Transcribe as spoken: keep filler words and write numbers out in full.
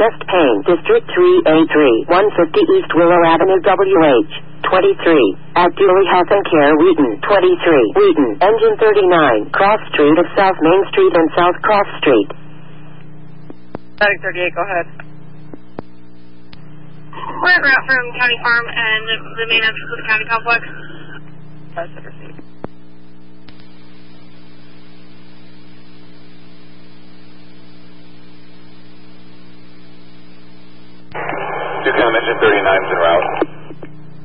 Chest Pain, District three A three, one fifty East Willow Avenue, W H twenty-three. At Dooley Health and Care, Wheaton, twenty-three. Wheaton, Engine thirty-nine, Cross Street of South Main Street and South Cross Street. Static thirty-eight, go ahead. We're en route from County Farm and the main entrance of the county complex. That's the receipt. Two Engine thirty-nine is en route.